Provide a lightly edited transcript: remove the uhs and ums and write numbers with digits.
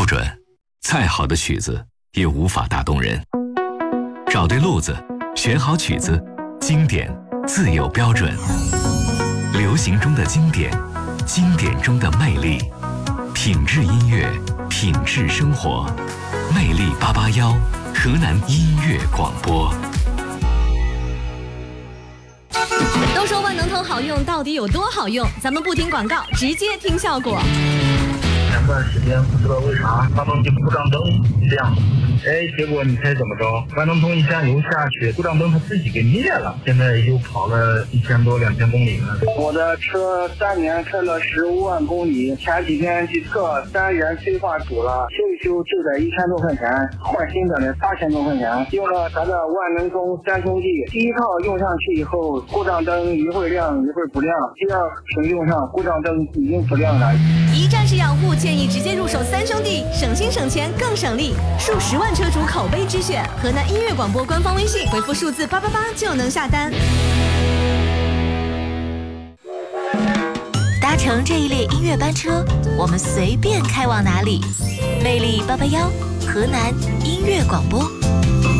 准，再好的曲子也无法打动人。找对路子，选好曲子，经典自有标准。流行中的经典，经典中的魅力，品质音乐，品质生活。魅力881，河南音乐广播。 都说万能通好用，到底有多好用？咱们不听广告，直接听效果。 前段时间不知道为啥发动机故障灯亮，结果你猜怎么着？万能通一加油下去，故障灯它自己给灭了。现在又跑了1000多2000公里了。 我的车3年开了15万公里，前几天去测3元催化堵了，修一修就得1000多块钱，换新的8000多块钱。用了咱的万能通3兄弟，第一套用上去以后，故障灯一会儿亮一会儿不亮，第二瓶用上故障灯已经不亮了。 一站式养护，建议直接入手3兄弟，省心省钱更省力，数十万车主口碑之选。河南音乐广播官方微信回复数字888就能下单。 搭乘这一列音乐班车，我们随便开往哪里。魅力881，河南音乐广播。